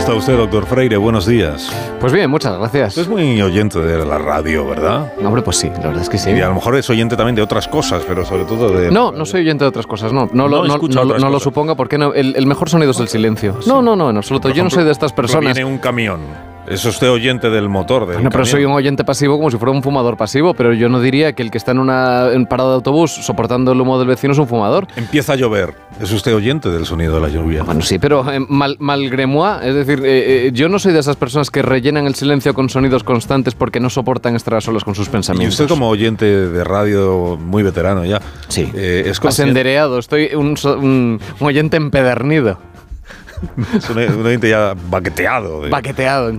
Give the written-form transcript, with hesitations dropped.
está usted, doctor Freire? Buenos días. Pues bien, muchas gracias. Usted es muy oyente de la radio, ¿verdad? No, hombre, pues sí, la verdad es que sí. Y a lo mejor es oyente también de otras cosas, pero sobre todo de... No soy oyente de otras cosas, no lo suponga, porque no, el mejor sonido es el silencio. Sí. No, en absoluto, yo no soy de estas personas. Viene un camión. ¿Es usted oyente del motor del Bueno, pero camión? soy un oyente pasivo como si fuera un fumador pasivo, pero yo no diría que el que está en parada de autobús soportando el humo del vecino es un fumador. Empieza a llover. ¿Es usted oyente del sonido de la lluvia? Bueno, sí, pero malgré moi, es decir, yo no soy de esas personas que rellenan el silencio con sonidos constantes porque no soportan estar a solas con sus pensamientos. Y usted como oyente de radio muy veterano ya. Sí, es consciente... asendereado, estoy un oyente empedernido. Es un oyente ya baqueteado. Baqueteado,